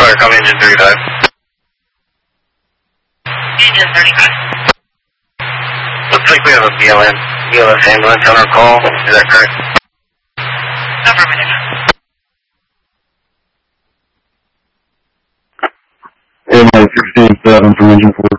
Water, come engine 35. Engine 35. Looks like we have a BLS ambulance on our call. Is that correct? Affirmative. Airline 16-7 from engine 4.